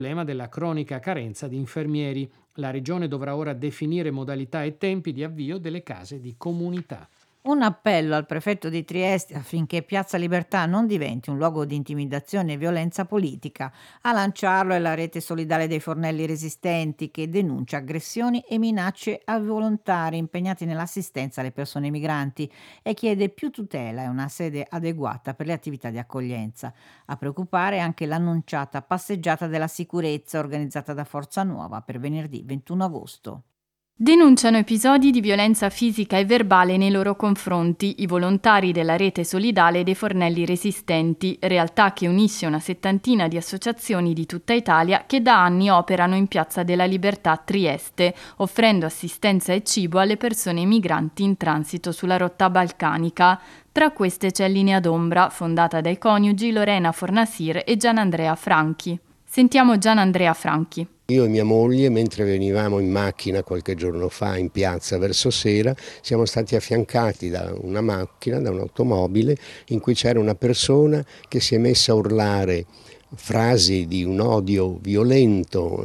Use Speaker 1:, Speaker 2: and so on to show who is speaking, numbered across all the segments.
Speaker 1: problema della cronica carenza di infermieri. La Regione dovrà ora definire modalità e tempi di avvio delle case di comunità.
Speaker 2: Un appello al prefetto di Trieste affinché Piazza Libertà non diventi un luogo di intimidazione e violenza politica. A lanciarlo è la Rete Solidale dei Fornelli Resistenti, che denuncia aggressioni e minacce a volontari impegnati nell'assistenza alle persone migranti e chiede più tutela e una sede adeguata per le attività di accoglienza. A preoccupare anche l'annunciata passeggiata della sicurezza organizzata da Forza Nuova per venerdì 21 agosto.
Speaker 3: Denunciano episodi di violenza fisica e verbale nei loro confronti i volontari della Rete Solidale dei Fornelli Resistenti, realtà che unisce una settantina di associazioni di tutta Italia che da anni operano in Piazza della Libertà a Trieste, offrendo assistenza e cibo alle persone migranti in transito sulla rotta balcanica. Tra queste c'è Linea d'Ombra, fondata dai coniugi Lorena Fornasir e Gianandrea Franchi. Sentiamo Gianandrea Franchi.
Speaker 4: Io e mia moglie, mentre venivamo in macchina qualche giorno fa in piazza verso sera, siamo stati affiancati da una macchina, da un'automobile, in cui c'era una persona che si è messa a urlare frasi di un odio violento,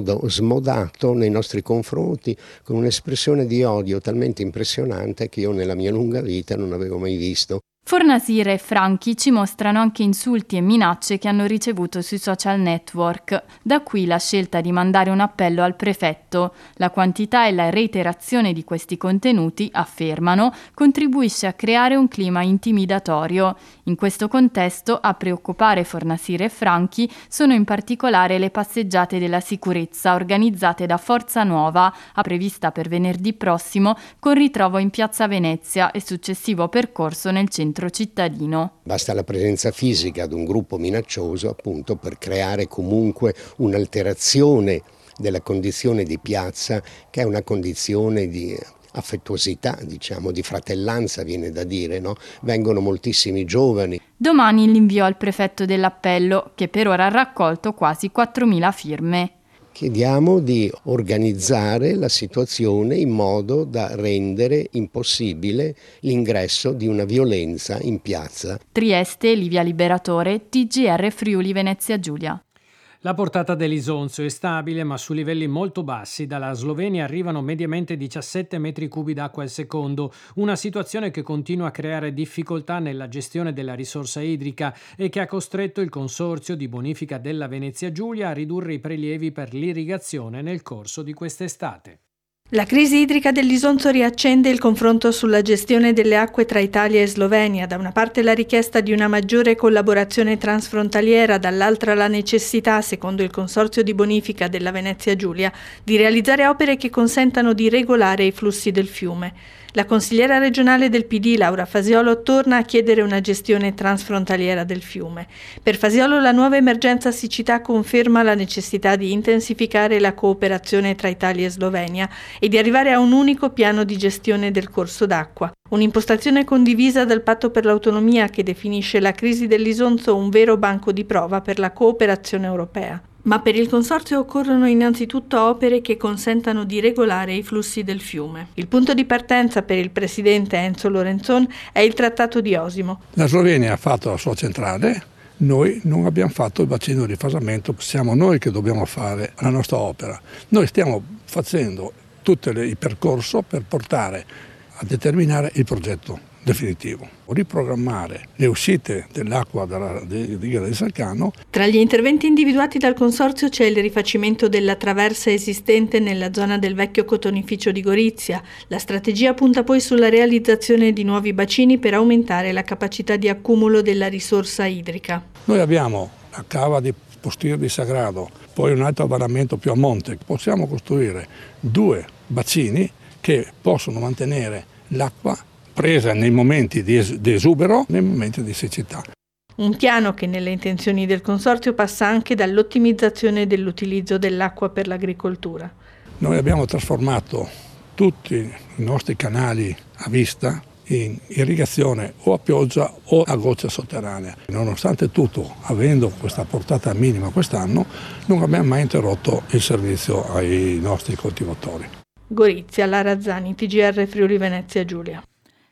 Speaker 4: smodato nei nostri confronti, con un'espressione di odio talmente impressionante che io nella mia lunga vita non avevo mai visto.
Speaker 3: Fornasir e Franchi ci mostrano anche insulti e minacce che hanno ricevuto sui social network. Da qui la scelta di mandare un appello al prefetto. La quantità e la reiterazione di questi contenuti, affermano, contribuisce a creare un clima intimidatorio. In questo contesto, a preoccupare Fornasir e Franchi sono in particolare le passeggiate della sicurezza organizzate da Forza Nuova, prevista per venerdì prossimo, con ritrovo in Piazza Venezia e successivo percorso nel centro cittadino.
Speaker 4: Basta la presenza fisica di un gruppo minaccioso appunto per creare comunque un'alterazione della condizione di piazza, che è una condizione di affettuosità, diciamo, di fratellanza, viene da dire, no? Vengono moltissimi giovani.
Speaker 3: Domani l'invio al prefetto dell'appello, che per ora ha raccolto quasi 4.000 firme.
Speaker 4: Chiediamo di organizzare la situazione in modo da rendere impossibile l'ingresso di una violenza in piazza.
Speaker 3: Trieste, Livia Liberatore, TGR Friuli Venezia Giulia.
Speaker 1: La portata dell'Isonzo è stabile ma su livelli molto bassi. Dalla Slovenia arrivano mediamente 17 metri cubi d'acqua al secondo, una situazione che continua a creare difficoltà nella gestione della risorsa idrica e che ha costretto il Consorzio di Bonifica della Venezia Giulia a ridurre i prelievi per l'irrigazione nel corso di quest'estate.
Speaker 5: La crisi idrica dell'Isonzo riaccende il confronto sulla gestione delle acque tra Italia e Slovenia, da una parte la richiesta di una maggiore collaborazione transfrontaliera, dall'altra la necessità, secondo il Consorzio di Bonifica della Venezia Giulia, di realizzare opere che consentano di regolare i flussi del fiume. La consigliera regionale del PD, Laura Fasiolo, torna a chiedere una gestione transfrontaliera del fiume. Per Fasiolo la nuova emergenza siccità conferma la necessità di intensificare la cooperazione tra Italia e Slovenia e di arrivare a un unico piano di gestione del corso d'acqua. Un'impostazione condivisa dal Patto per l'Autonomia che definisce la crisi dell'Isonzo un vero banco di prova per la cooperazione europea. Ma per il Consorzio occorrono innanzitutto opere che consentano di regolare i flussi del fiume. Il punto di partenza per il presidente Enzo Lorenzon è il Trattato di Osimo.
Speaker 6: La Slovenia ha fatto la sua centrale, noi non abbiamo fatto il bacino di rifasamento, siamo noi che dobbiamo fare la nostra opera. Noi stiamo facendo tutto il percorso per portare a determinare il progetto definitivo, riprogrammare le uscite dell'acqua dalla diga del Salcano.
Speaker 5: Tra gli interventi individuati dal Consorzio c'è il rifacimento della traversa esistente nella zona del vecchio cotonificio di Gorizia. La strategia punta poi sulla realizzazione di nuovi bacini per aumentare la capacità di accumulo della risorsa idrica.
Speaker 6: Noi abbiamo la cava di Postir di Sagrado, poi un altro avvaramento più a monte. Possiamo costruire 2 bacini che possono mantenere l'acqua presa nei momenti di esubero, nei momenti di siccità.
Speaker 5: Un piano che nelle intenzioni del Consorzio passa anche dall'ottimizzazione dell'utilizzo dell'acqua per l'agricoltura.
Speaker 6: Noi abbiamo trasformato tutti i nostri canali a vista in irrigazione o a pioggia o a goccia sotterranea. Nonostante tutto, avendo questa portata minima quest'anno, non abbiamo mai interrotto il servizio ai nostri coltivatori.
Speaker 5: Gorizia, Lara Zani, TGR Friuli Venezia Giulia.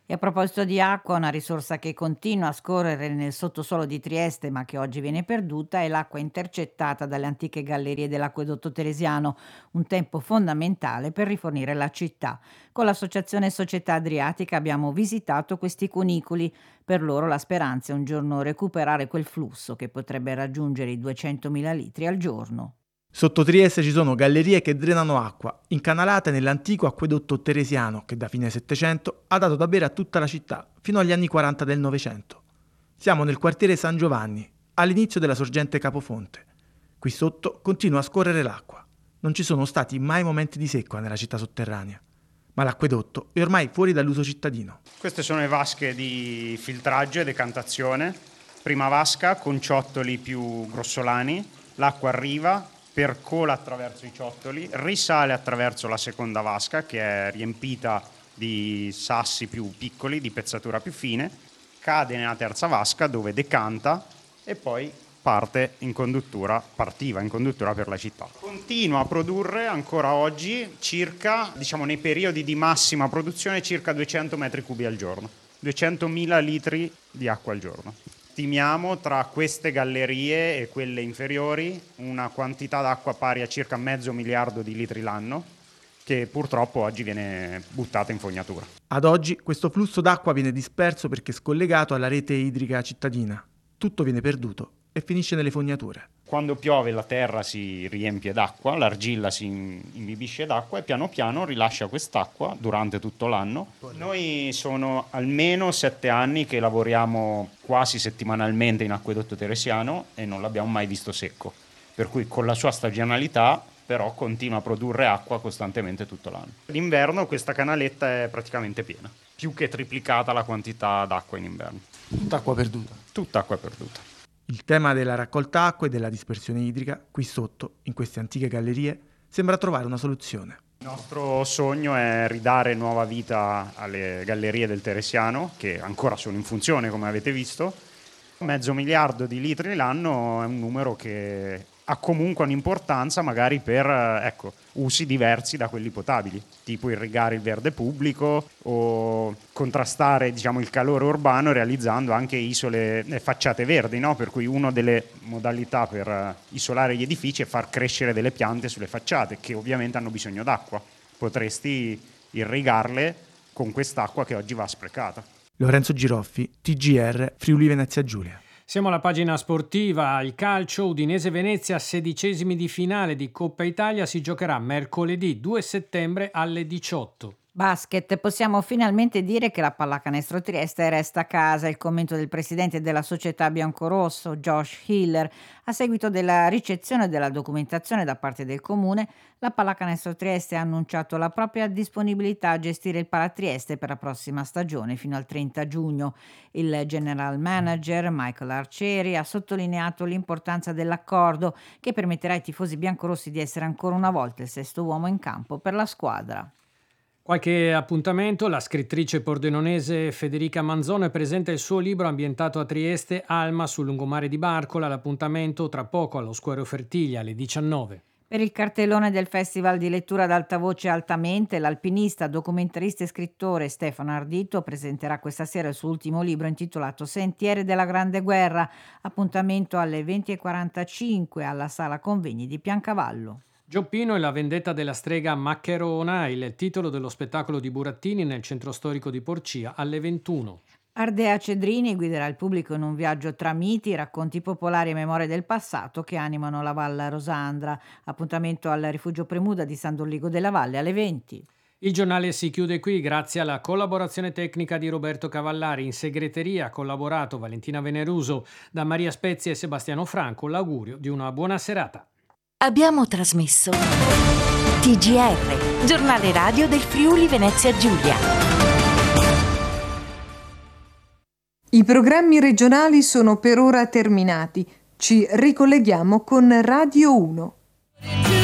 Speaker 2: E a proposito di acqua, una risorsa che continua a scorrere nel sottosuolo di Trieste ma che oggi viene perduta è l'acqua intercettata dalle antiche gallerie dell'acquedotto teresiano, un tempo fondamentale per rifornire la città. Con l'associazione Società Adriatica abbiamo visitato questi cunicoli. Per loro la speranza è un giorno recuperare quel flusso che potrebbe raggiungere i 200.000 litri al giorno.
Speaker 7: Sotto Trieste ci sono gallerie che drenano acqua, incanalate nell'antico acquedotto teresiano che da fine Settecento ha dato da bere a tutta la città, fino agli anni 40 del Novecento. Siamo nel quartiere San Giovanni, all'inizio della sorgente Capofonte. Qui sotto continua a scorrere l'acqua. Non ci sono stati mai momenti di secca nella città sotterranea, ma l'acquedotto è ormai fuori dall'uso cittadino.
Speaker 8: Queste sono le vasche di filtraggio e decantazione. Prima vasca con ciottoli più grossolani, l'acqua arriva, percola attraverso i ciottoli, risale attraverso la seconda vasca che è riempita di sassi più piccoli, di pezzatura più fine, cade nella terza vasca dove decanta e poi partiva in conduttura per la città. Continua a produrre ancora oggi circa, nei periodi di massima produzione, circa 200 metri cubi al giorno, 200.000 litri di acqua al giorno. Stimiamo tra queste gallerie e quelle inferiori una quantità d'acqua pari a circa 500 miliardi di litri l'anno, che purtroppo oggi viene buttata in fognatura.
Speaker 7: Ad oggi questo flusso d'acqua viene disperso perché scollegato alla rete idrica cittadina. Tutto viene perduto e finisce nelle fognature.
Speaker 8: Quando piove la terra si riempie d'acqua, l'argilla si imbibisce d'acqua e piano piano rilascia quest'acqua durante tutto l'anno. Noi sono almeno 7 anni che lavoriamo quasi settimanalmente in acquedotto teresiano e non l'abbiamo mai visto secco. Per cui con la sua stagionalità però continua a produrre acqua costantemente tutto l'anno. D'inverno questa canaletta è praticamente piena, più che triplicata la quantità d'acqua in inverno.
Speaker 7: Tutta acqua perduta.
Speaker 8: Tutta acqua perduta.
Speaker 7: Il tema della raccolta acqua e della dispersione idrica, qui sotto, in queste antiche gallerie, sembra trovare una soluzione.
Speaker 8: Il nostro sogno è ridare nuova vita alle gallerie del Teresiano, che ancora sono in funzione, come avete visto. 500 miliardi di litri l'anno è un numero che ha comunque un'importanza magari per usi diversi da quelli potabili, tipo irrigare il verde pubblico o contrastare il calore urbano realizzando anche isole e facciate verdi, no? Per cui una delle modalità per isolare gli edifici è far crescere delle piante sulle facciate che ovviamente hanno bisogno d'acqua. Potresti irrigarle con quest'acqua che oggi va sprecata.
Speaker 7: Lorenzo Giroffi, TGR, Friuli Venezia Giulia.
Speaker 1: Siamo alla pagina sportiva. Il calcio, Udinese-Venezia, 16esimi di finale di Coppa Italia, si giocherà mercoledì 2 settembre alle 18.
Speaker 2: Basket, possiamo finalmente dire che la pallacanestro Trieste resta a casa. Il commento del presidente della società biancorosso, Josh Hiller, a seguito della ricezione della documentazione da parte del comune, la pallacanestro Trieste ha annunciato la propria disponibilità a gestire il Palatrieste per la prossima stagione fino al 30 giugno. Il general manager Michael Arcieri ha sottolineato l'importanza dell'accordo che permetterà ai tifosi biancorossi di essere ancora una volta il sesto uomo in campo per la squadra.
Speaker 1: Qualche appuntamento: la scrittrice pordenonese Federica Manzone presenta il suo libro ambientato a Trieste, Alma sul lungomare di Barcola. L'appuntamento tra poco allo Square Fertiglia alle 19.
Speaker 2: Per il cartellone del Festival di lettura ad alta voce Altamente, l'alpinista, documentarista e scrittore Stefano Ardito presenterà questa sera il suo ultimo libro intitolato Sentieri della Grande Guerra. Appuntamento alle 20:45 alla Sala Convegni di Piancavallo.
Speaker 1: Gioppino e la vendetta della strega Maccherona, il titolo dello spettacolo di Burattini nel centro storico di Porcia alle 21.
Speaker 2: Ardea Cedrini guiderà il pubblico in un viaggio tra miti, racconti popolari e memorie del passato che animano la Val Rosandra. Appuntamento al Rifugio Premuda di San Dolligo della Valle alle 20.
Speaker 1: Il giornale si chiude qui grazie alla collaborazione tecnica di Roberto Cavallari. In segreteria ha collaborato Valentina Veneruso. Da Maria Spezia e Sebastiano Franco l'augurio di una buona serata.
Speaker 9: Abbiamo trasmesso TGR, giornale radio del Friuli Venezia Giulia.
Speaker 10: I programmi regionali sono per ora terminati. Ci ricolleghiamo con Radio 1.